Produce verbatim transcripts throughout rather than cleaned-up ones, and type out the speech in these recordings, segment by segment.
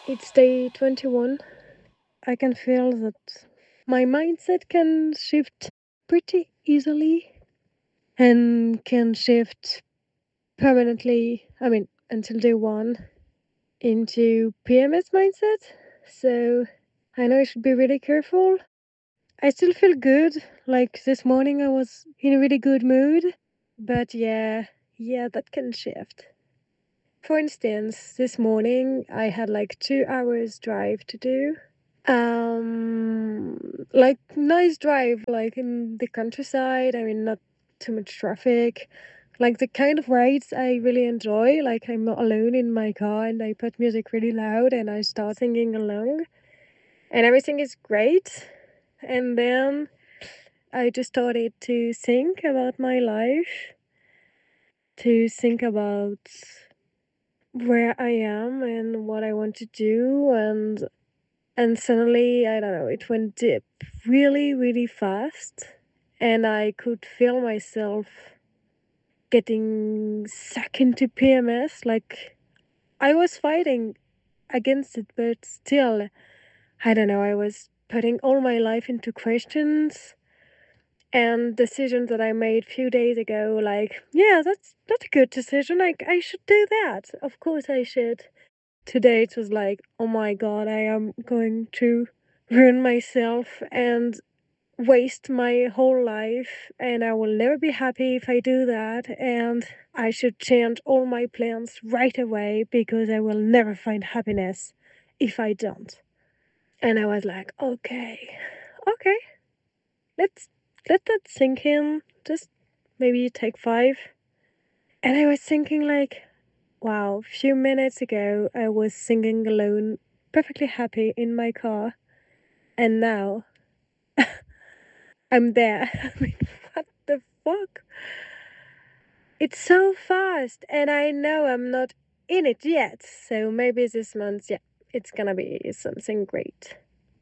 It's day twenty-one. I can feel that my mindset can shift pretty easily and can shift permanently, I mean, until day one, into P M S mindset. So I know I should be really careful. I still feel good. Like this morning, I was in a really good mood. But yeah, yeah, that can shift. For instance, this morning I had like two hours drive to do. Um, like nice drive, like in the countryside. I mean, not too much traffic. Like the kind of rides I really enjoy. Like I'm not alone in my car and I put music really loud and I start singing along and everything is great. And then I just started to think about my life, to think about where I am and what I want to do and and suddenly, I don't know, it went deep really, really fast. And I could feel myself getting sucked into P M S. Like, I was fighting against it, but still, I don't know, I was putting all my life into questions and decisions that I made a few days ago. Like, yeah, that's that's a good decision. Like, I should do that. Of course, I should. Today it was like, oh my god, I am going to ruin myself and waste my whole life, and I will never be happy if I do that. And I should change all my plans right away because I will never find happiness if I don't. And I was like, okay, okay, let's let that sink in. Just maybe take five. And I was thinking, like, wow, a few minutes ago I was singing alone, perfectly happy in my car, and now I'm there. I mean, what the fuck? It's so fast, and I know I'm not in it yet, so maybe this month, yeah, it's gonna be something great.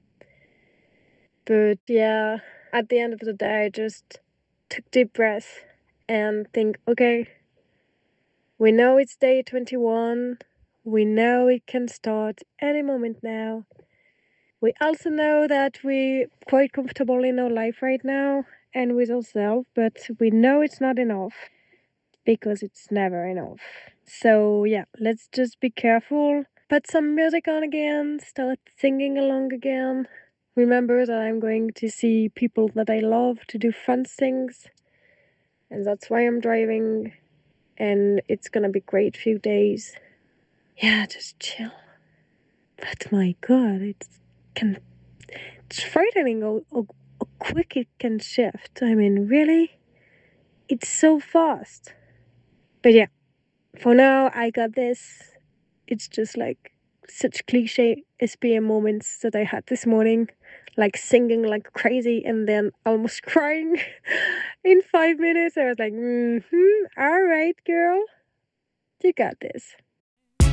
But yeah, at the end of the day, I just took deep breath and think, okay, we know it's day twenty-one. We know it can start any moment now. We also know that we're quite comfortable in our life right now and with ourselves, but we know it's not enough because it's never enough. So, yeah, let's just be careful. Put some music on again, start singing along again. Remember that I'm going to see people that I love to do fun things, and that's why I'm driving. And it's gonna be great few days. Yeah, just chill. But my god, it's can it's frightening how, how, how quick it can shift. I mean, really, it's so fast. But yeah, for now, I got this. It's just like such cliche S P M moments that I had this morning, like singing like crazy and then almost crying in five minutes. I was like, mm-hmm, all right, girl, you got this.